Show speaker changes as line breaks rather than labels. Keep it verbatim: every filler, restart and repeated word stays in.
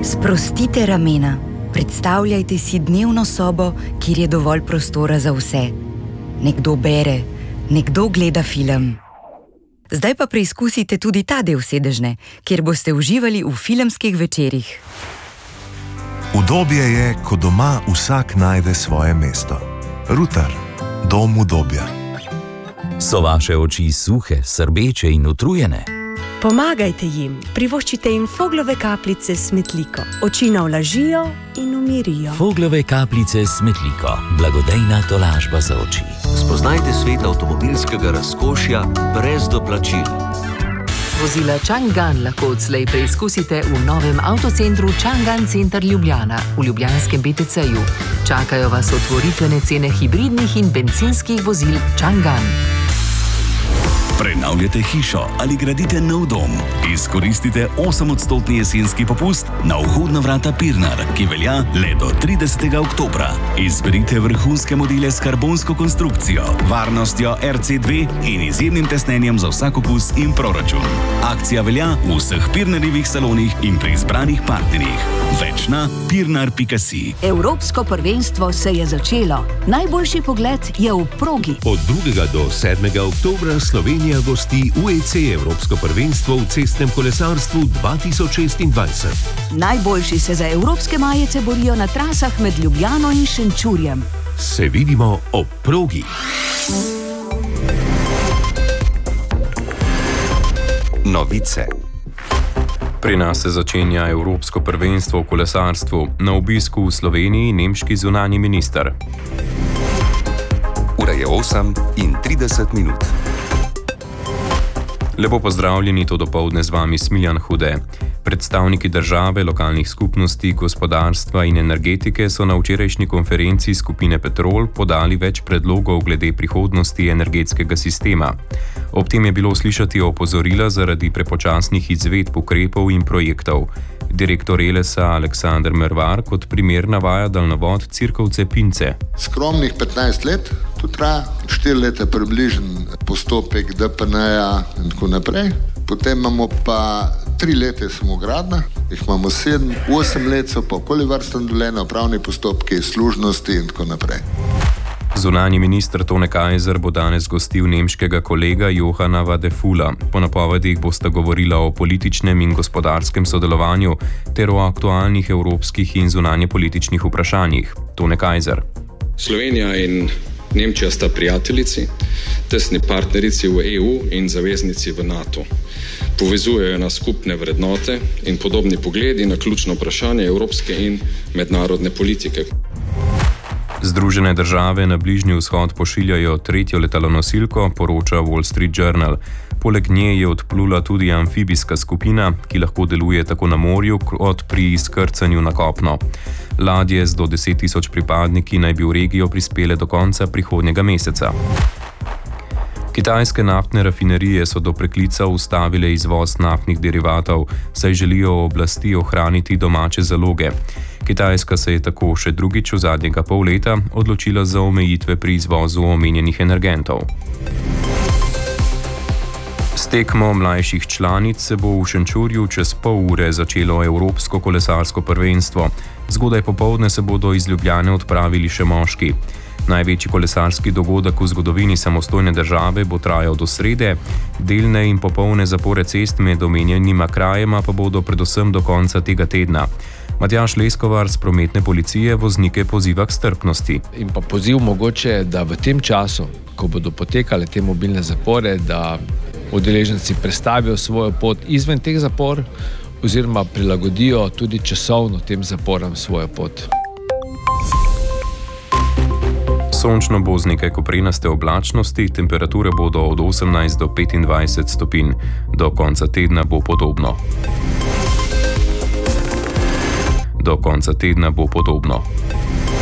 Sprostite ramena. Predstavljajte si dnevno sobo, kjer je dovolj prostora za vse. Nekdo bere, nekdo gleda film. Zdaj pa preizkusite tudi ta del sedežne, kjer boste uživali v filmskih večerih.
Udobje je, ko doma vsak najde svoje mesto. Rutar, dom udobja.
So vaše oči suhe, srbeče in utrujene?
Pomagajte jim, privoščite jim Foglove kapljice s Smetliko. Oči navlažijo in umirijo.
Foglove kapljice s Smetliko. Blagodejna tolažba za oči.
Spoznajte svet avtomobilskega razkošja brez doplačil.
Vozila Chang'an lahko odslej preizkusite v novem avtocentru Chang'an Center Ljubljana v ljubljanskem B T C-ju. Čakajo vas otvoritvene cene hibridnih in bencinskih vozil Chang'an.
Prenavljate hišo ali gradite nov dom? Izkoristite osemodstotni jesenski popust na vhodna vrata Pirnar, ki velja le do tridesetega oktobra. Izberite vrhunske modele s karbonsko konstrukcijo, varnostjo R C dve in izjemnim tesnenjem za vsak okus in proračun. Akcija velja v vseh Pirnarjevih salonih in pri izbranih partnerjih. Več na pirnar pika si.
Evropsko prvenstvo se je začelo. Najboljši pogled je v progi.
Od drugega do sedmega oktobra Slovenija gosti U E C Evropsko prvenstvo v cestnem kolesarstvu dva tisoč šestindvajset.
Najboljši se za evropske majice borijo na trasah med Ljubljano in Šenčurjem.
Se vidimo ob progi.
Novice. Pri nas se začenja Evropsko prvenstvo v kolesarstvu. Na obisku v Sloveniji nemški zunanji minister.
Ura je osem in trideset minut.
Lepo pozdravljeni, to dopoldne z vami Smiljan Hude. Predstavniki države, lokalnih skupnosti, gospodarstva in energetike so na včerajšnji konferenci skupine Petrol podali več predlogov glede prihodnosti energetskega sistema. Ob tem je bilo slišati opozorila zaradi prepočasnih izvedb ukrepov in projektov. Direktor Elesa Aleksander Mervar kot primer navaja daljnovod Cirkovce-Pince.
Skromnih petnajst let, tu traja štiri leta približen postopek D P N-ja in tako naprej. Potem imamo pa tri leta samogradnja, jih imamo sedem, osem let so pa okoljevarstveno dovoljene, upravni postopki, služnosti in tako naprej.
Zunanji minister Tone Kajzer bo danes gostil nemškega kolega Johana Vadefula. Po napovedih bosta govorila o političnem in gospodarskem sodelovanju ter o aktualnih evropskih in zunanjepolitičnih vprašanjih. Tone Kajzer.
Slovenija in Nemčija sta prijateljici, tesni partnerici v E U in zaveznici v NATO. Povezujejo nas skupne vrednote in podobni pogledi na ključno vprašanje evropske in mednarodne politike.
Združene države na Bližnji vzhod pošiljajo tretjo letalonosilko, poroča Wall Street Journal. Poleg nje je odplula tudi amfibijska skupina, ki lahko deluje tako na morju kot pri izkrcanju na kopno. Ladje z do deset tisoč pripadniki naj bi v regijo prispele do konca prihodnjega meseca. Kitajske naftne rafinerije so do preklica ustavile izvoz naftnih derivatov, saj želijo oblasti ohraniti domače zaloge. Kitajska se je tako še drugič v zadnjega pol leta odločila za omejitve pri izvozu omenjenih energentov. S tekmo mlajših članic se bo v Šenčurju čez pol ure začelo Evropsko kolesarsko prvenstvo. Zgodaj popoldne se bodo iz Ljubljane odpravili še moški. Največji kolesarski dogodek v zgodovini samostojne države bo trajal do srede, delne in popolne zapore cest med omenjenima krajema pa bodo predvsem do konca tega tedna. Matjaž Leskovar z prometne policije voznike poziva k strpnosti.
In pa poziv mogoče, da v tem času, ko bodo potekale te mobilne zapore, da udeleženci prestavijo svojo pot izven teh zapor oziroma prilagodijo tudi časovno tem zaporam svojo pot.
Sončno bo z nekaj koprenaste oblačnosti, temperature bodo od osemnajst do petindvajset stopinj. Do konca tedna bo podobno. Do konca tedna bo podobno.